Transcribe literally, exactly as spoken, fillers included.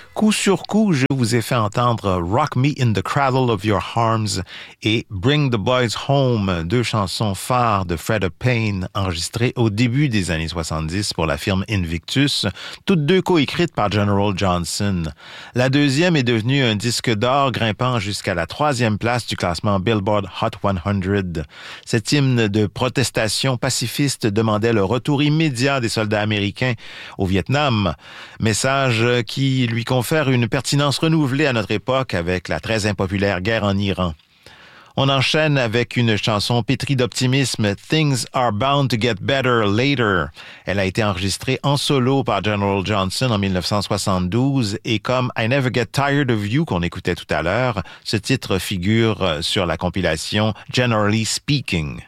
Coup sur coup, je vous ai fait entendre Rock Me in the Cradle of Your Arms et Bring the Boys Home, deux chansons phares de Fred Payne enregistrées au début des années soixante-dix pour la firme Invictus, toutes deux coécrites par General Johnson. La deuxième est devenue un disque d'or grimpant jusqu'à la troisième place du classement Billboard Hot cent. Cet hymne de protestation pacifiste demandait le retour immédiat des soldats américains au Vietnam, message qui lui confère une pertinence renouvelée à notre époque avec la très impopulaire guerre en Iran. On enchaîne avec une chanson pétrie d'optimisme, Things Are Bound to Get Better Later. Elle a été enregistrée en solo par General Johnson en dix-neuf cent soixante-douze et comme I Never Get Tired of You qu'on écoutait tout à l'heure, ce titre figure sur la compilation Generally Speaking.